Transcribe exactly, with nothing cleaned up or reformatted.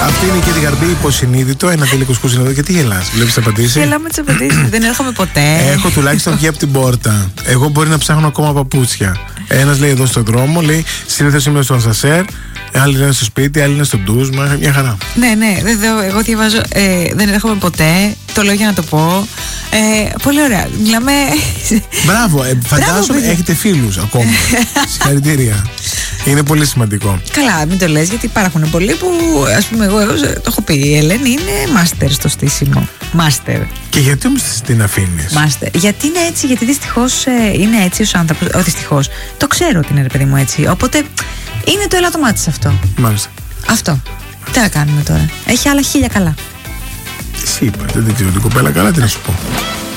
Αυτή είναι και η Γαρμπή υποσυνείδητο. Ένα τέλειο κουσκούσινο. Γιατί γελάς, βλέπεις τι απαντήσεις? Γελάμε τις απαντήσεις. Δεν έρχομαι ποτέ. Έχω τουλάχιστον βγει από την πόρτα. Εγώ μπορεί να ψάχνω ακόμα παπούτσια. Ένας λέει εδώ στον δρόμο, λέει συνήθως είμαι στο ασανσέρ. Άλλοι είναι στο σπίτι, άλλοι είναι στο ντουζ. Μια χαρά. Ναι, ναι, εδώ, εγώ διαβάζω. Ε, δεν έρχομαι ποτέ. Το λέω για να το πω. Ε, πολύ ωραία. Μιλάμε. Μπράβο, ε, φαντάζομαι έχετε φίλους ακόμα. Συγχαρητήρια. Είναι πολύ σημαντικό. Καλά, μην το λες, γιατί υπάρχουν πολλοί που, ας πούμε, εγώ, εγώ το έχω πει. Η Ελένη είναι μάστερ στο στήσιμο. Μάστερ. Και γιατί όμως την αφήνεις? Μάστερ. Γιατί είναι έτσι, γιατί δυστυχώς ε, είναι έτσι ως άνθρωπος. Όχι, δυστυχώς. Το ξέρω ότι είναι, ρε παιδί μου, έτσι. Οπότε είναι το ελάττωμά της αυτό. Μάλιστα. Αυτό. Τι να κάνουμε τώρα. Έχει άλλα χίλια καλά. Εσύ είπα, δεν ξέρω την κοπέλα καλά, τι να σου πω.